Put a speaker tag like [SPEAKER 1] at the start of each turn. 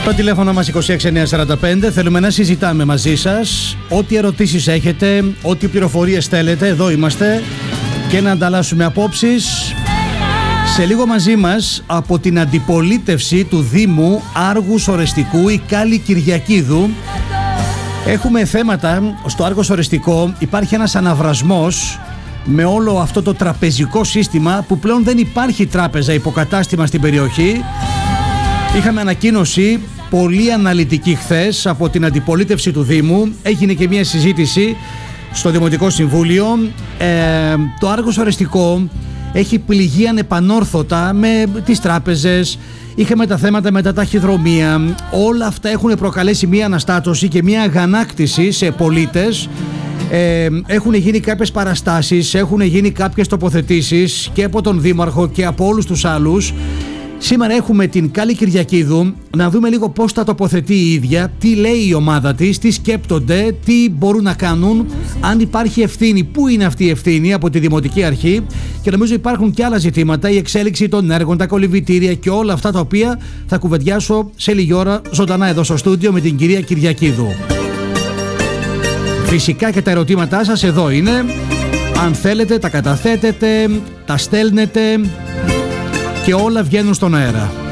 [SPEAKER 1] Το τηλέφωνο μας 26945. Θέλουμε να συζητάμε μαζί σας. Ό,τι ερωτήσεις έχετε, ό,τι πληροφορίες θέλετε, εδώ είμαστε και να ανταλλάσσουμε απόψεις. Σε λίγο μαζί μας από την αντιπολίτευση του Δήμου Άργους Ορεστικού, η Κάλλη Κυριακίδου. Έχουμε θέματα στο Άργος Ορεστικό. Υπάρχει ένας αναβρασμός με όλο αυτό το τραπεζικό σύστημα που πλέον δεν υπάρχει τράπεζα υποκατάστημα στην περιοχή. Είχαμε ανακοίνωση πολύ αναλυτική χθες από την αντιπολίτευση του Δήμου. Έγινε και μια συζήτηση στο Δημοτικό Συμβούλιο. Το Άργος Ορεστικό έχει πληγεί ανεπανόρθωτα με τις τράπεζες. Είχαμε τα θέματα με τα ταχυδρομεία. Όλα αυτά έχουν προκαλέσει μια αναστάτωση και μια αγανάκτηση σε πολίτες. Έχουν γίνει κάποιες παραστάσεις, έχουν γίνει κάποιες τοποθετήσεις και από τον Δήμαρχο και από όλους τους άλλους. Σήμερα έχουμε την Κάλλη Κυριακίδου να δούμε λίγο πώς τα τοποθετεί η ίδια, τι λέει η ομάδα της, τι σκέπτονται, τι μπορούν να κάνουν, αν υπάρχει ευθύνη, πού είναι αυτή η ευθύνη από τη Δημοτική Αρχή, και νομίζω υπάρχουν και άλλα ζητήματα, η εξέλιξη των έργων, τα κολυβητήρια και όλα αυτά τα οποία θα κουβεντιάσω σε λίγη ώρα ζωντανά εδώ στο στούντιο με την κυρία Κυριακίδου. Φυσικά και τα ερωτήματά σας εδώ είναι. Αν θέλετε τα καταθέτετε, τα στέλνετε και όλα βγαίνουν στον αέρα.